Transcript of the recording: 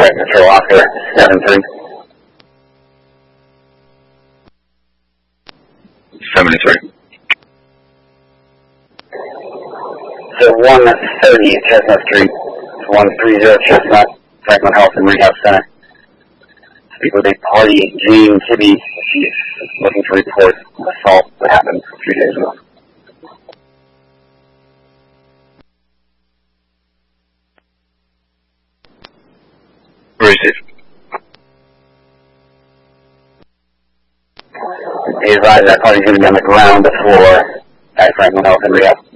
Alright, control off here, 7-3. 73. So 130 Chestnut Street, 130 Chestnut, Franklin Health and Rehab Center. Speak with a party, Jane Tibby. She's looking to report assault that happened a few days ago. Receive. Be advised that party's going to be on the ground floor at Franklin Health and Rehab.